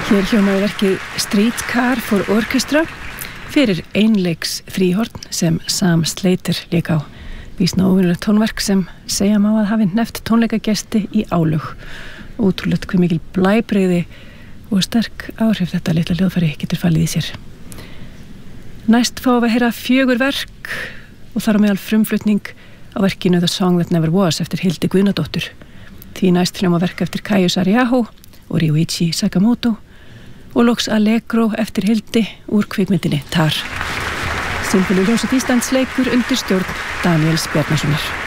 Hér hljómaði verkið Streetcar for Orchestra fyrir einleiks þríhorn sem Sam Slater lék á. Býsna óvenjulegt tónverk sem segja má að hafi hneppt tónleikagesti í álög. Ótrúlegt hve mikil blæbrigði og sterk áhrif þetta litla hljóðfæri getur falið í sér. Næst fáum við heyra 4 verk og þar á meðal frumflutning á verkinu The Song That Never Was eftir Hildi Guðnadóttur. Því næst hljóma verk eftir Kaiju Saariaho og Ryuichi Sakamoto og loks Allegro eftir Hildi úr kvikmyndinni Tar. Sinfóníuhljómsveit Íslands leikur undir stjórn Daníels Bjarnasonar.